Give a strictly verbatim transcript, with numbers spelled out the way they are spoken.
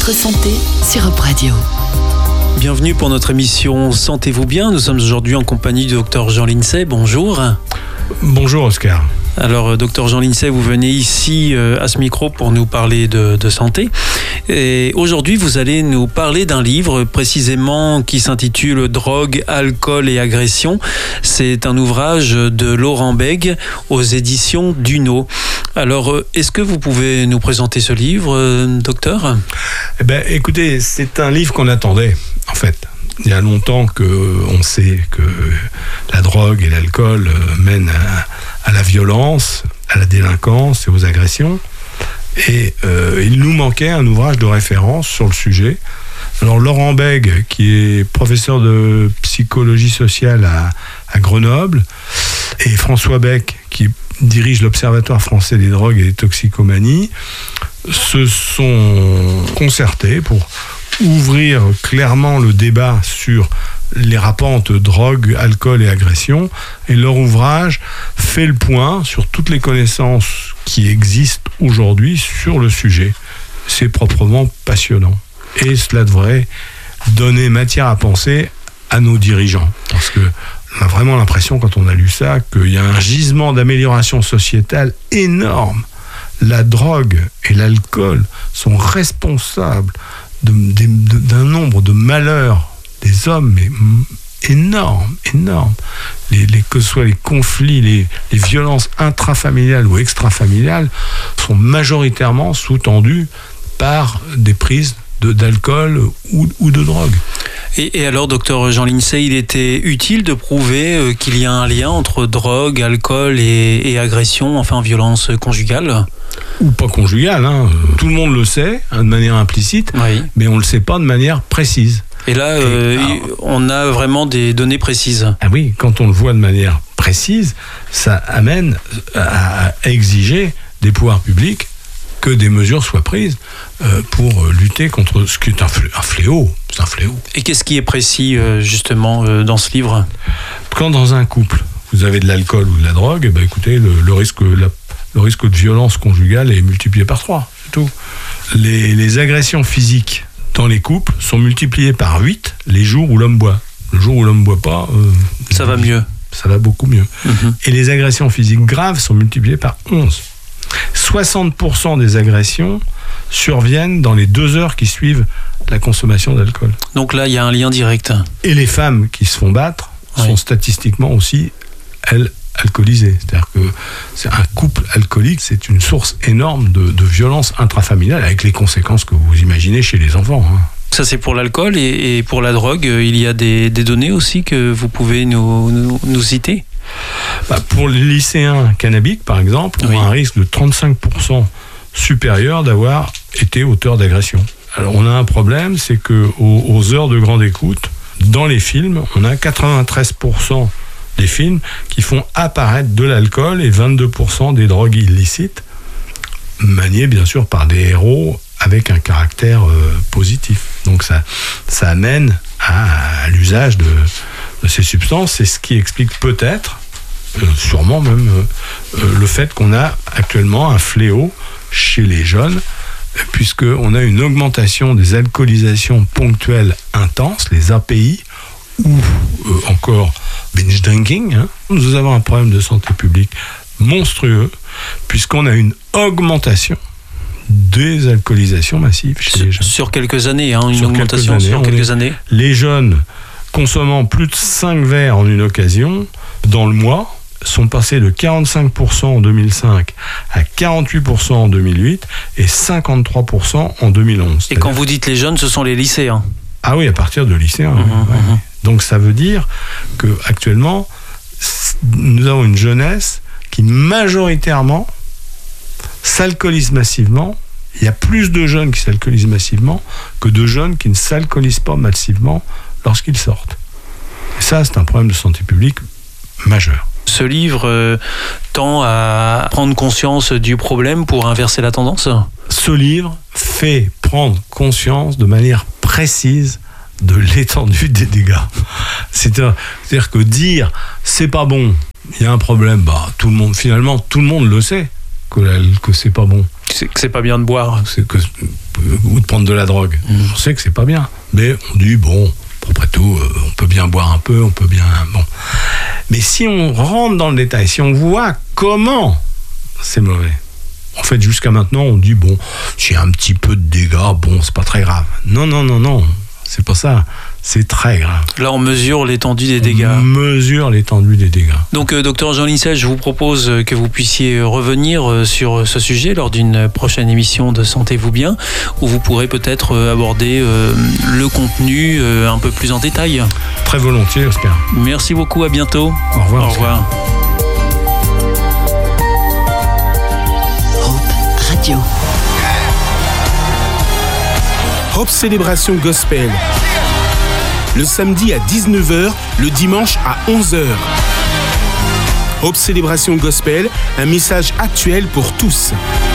Votre santé sur Up Radio. Bienvenue pour notre émission Sentez-vous bien. Nous sommes aujourd'hui en compagnie du docteur Jean Lincey. Bonjour. Bonjour Oscar. Alors, docteur Jean Lincey, vous venez ici euh, à ce micro pour nous parler de, de santé. Et aujourd'hui, vous allez nous parler d'un livre précisément qui s'intitule « Drogue, alcool et agression ». C'est un ouvrage de Laurent Bègue aux éditions Duno. Alors, est-ce que vous pouvez nous présenter ce livre, euh, docteur ? Eh ben, écoutez, c'est un livre qu'on attendait, en fait. Il y a longtemps qu'on sait que la drogue et l'alcool mènent à, à la violence, à la délinquance et aux agressions. Et euh, il nous manquait un ouvrage de référence sur le sujet. Alors Laurent Bègue, qui est professeur de psychologie sociale à, à Grenoble, et François Bec, qui dirige l'Observatoire français des drogues et des toxicomanies, se sont concertés pour ouvrir clairement le débat sur les rapports entre drogue, alcool et agression. Et leur ouvrage fait le point sur toutes les connaissances qui existent aujourd'hui sur le sujet. C'est proprement passionnant. Et cela devrait donner matière à penser à nos dirigeants. Parce que on a vraiment l'impression, quand on a lu ça, qu'il y a un gisement d'amélioration sociétale énorme. La drogue et l'alcool sont responsables De, de, de, d'un nombre de malheurs des hommes mais énorme, énorme. Les, les, que ce soit les conflits, les, les violences intrafamiliales ou extrafamiliales sont majoritairement sous-tendues par des prises de, d'alcool ou, ou de drogue. Et, et alors, docteur Jean Lincey, il était utile de prouver qu'il y a un lien entre drogue, alcool et, et agression, enfin violence conjugale ? Ou pas conjugale, hein. Tout le monde le sait, hein, de manière implicite, oui. Mais on ne le sait pas de manière précise. Et là, et, euh, alors, on a vraiment des données précises. Ah oui, quand on le voit de manière précise, ça amène à, à exiger des pouvoirs publics que des mesures soient prises euh, pour lutter contre ce qui est un fléau. C'est un fléau. Et qu'est-ce qui est précis, euh, justement, euh, dans ce livre ? Quand dans un couple, vous avez de l'alcool ou de la drogue, eh ben, écoutez, le, le risque... La, Le risque de violence conjugale est multiplié par trois, c'est tout. Les, les agressions physiques dans les couples sont multipliées par huit les jours où l'homme boit. Le jour où l'homme ne boit pas... Euh, ça va mieux. Ça va beaucoup mieux. Mm-hmm. Et les agressions physiques graves sont multipliées par onze. soixante pour cent des agressions surviennent dans les deux heures qui suivent la consommation d'alcool. Donc là, il y a un lien direct. Et les femmes qui se font battre oui. sont statistiquement aussi, elles, alcoolisé. C'est-à-dire que c'est un couple alcoolique, c'est une source énorme de, de violence intrafamiliale avec les conséquences que vous imaginez chez les enfants. Hein. Ça, c'est pour l'alcool et, et pour la drogue, il y a des, des données aussi que vous pouvez nous, nous, nous citer ? Bah, pour les lycéens cannabiques, par exemple, oui. on a un risque de trente-cinq pour cent supérieur d'avoir été auteur d'agression. Alors, on a un problème, c'est qu'aux aux heures de grande écoute, dans les films, on a quatre-vingt-treize pour cent des films qui font apparaître de l'alcool et vingt-deux pour cent des drogues illicites, maniées bien sûr par des héros avec un caractère euh, positif. Donc ça, ça amène à, à l'usage de, de ces substances. C'est ce qui explique peut-être, euh, sûrement même, euh, euh, le fait qu'on a actuellement un fléau chez les jeunes, puisqu'on a une augmentation des alcoolisations ponctuelles intenses, les A P I, ou euh, encore binge drinking, hein. Nous avons un problème de santé publique monstrueux, puisqu'on a une augmentation des alcoolisations massives chez sur, les jeunes. Sur quelques années, hein, une sur augmentation quelques années, sur quelques années. Les jeunes consommant plus de cinq verres en une occasion, dans le mois, sont passés de quarante-cinq pour cent en deux mille cinq à quarante-huit pour cent en deux mille huit et cinquante-trois pour cent en deux mille onze. Et quand vous dites les jeunes, ce sont les lycéens ? Ah oui, à partir de lycéens. Mmh, ouais. mmh. Donc ça veut dire qu'actuellement, nous avons une jeunesse qui majoritairement s'alcoolise massivement. Il y a plus de jeunes qui s'alcoolisent massivement que de jeunes qui ne s'alcoolisent pas massivement lorsqu'ils sortent. Et ça, c'est un problème de santé publique majeur. Ce livre euh, tend à prendre conscience du problème pour inverser la tendance ? Ce livre fait prendre conscience de manière précise de l'étendue des dégâts. C'est-à-dire, c'est-à-dire que dire c'est pas bon, il y a un problème, bah tout le monde, finalement tout le monde le sait que, que c'est pas bon. C'est que c'est pas bien de boire. C'est que ou de prendre prendre de la drogue. Mmh. On sait que c'est pas bien. Mais on dit, bon, après tout, euh, on peut bien boire un peu, on peut bien... Bon. Mais si on rentre dans le détail, si on voit comment c'est mauvais, en fait, jusqu'à maintenant, on dit, bon, j'ai un petit peu de dégâts, bon, c'est pas très grave. Non, non, non, non, c'est pas ça. C'est très grave. Là, on mesure l'étendue des dégâts. On mesure l'étendue des dégâts. Donc, euh, docteur Jean Lincey, je vous propose que vous puissiez revenir euh, sur ce sujet lors d'une prochaine émission de Sentez-vous bien, où vous pourrez peut-être euh, aborder euh, le contenu euh, un peu plus en détail. Très volontiers, Oscar. Merci beaucoup, à bientôt. Au revoir. Au revoir. Hope Radio. Hope Célébration Gospel. Le samedi à dix-neuf heures, le dimanche à onze heures. Hope Célébration Gospel, un message actuel pour tous.